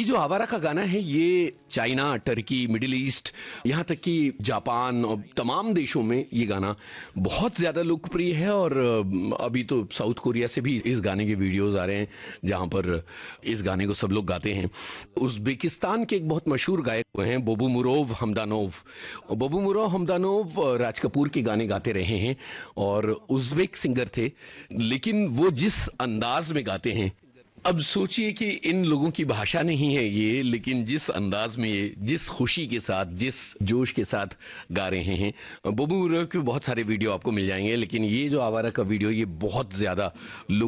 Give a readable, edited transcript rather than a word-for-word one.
ये जो आवारा का गाना है ये चाइना, टर्की, मिडिल ईस्ट, यहाँ तक कि जापान और तमाम देशों में ये गाना बहुत ज़्यादा लोकप्रिय है। और अभी तो साउथ कोरिया से भी इस गाने के वीडियोस आ रहे हैं जहाँ पर इस गाने को सब लोग गाते हैं। उज़्बेकिस्तान के एक बहुत मशहूर गायक हैं बोबुमुरोव हमदानोव। बोबुमुरोव हमदानोव राज कपूर के गाने गाते रहे हैं और उज़्बेक सिंगर थे, लेकिन वो जिस अंदाज में गाते हैं, अब सोचिए कि इन लोगों की भाषा नहीं है ये, लेकिन जिस अंदाज में ये, जिस खुशी के साथ, जिस जोश के साथ गा रहे हैं। बोबुमुरोव के बहुत सारे वीडियो आपको मिल जाएंगे, लेकिन ये जो आवारा का वीडियो ये बहुत ज्यादा